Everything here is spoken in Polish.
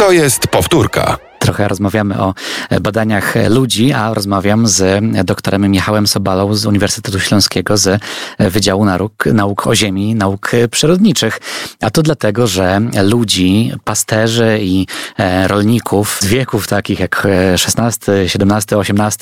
To jest powtórka. Trochę rozmawiamy o badaniach ludzi, a rozmawiam z doktorem Michałem Sobalą z Uniwersytetu Śląskiego z Wydziału Nauk o Ziemi, Nauk Przyrodniczych. A to dlatego, że ludzi, pasterzy i rolników z wieków takich jak XVI, XVII, XVIII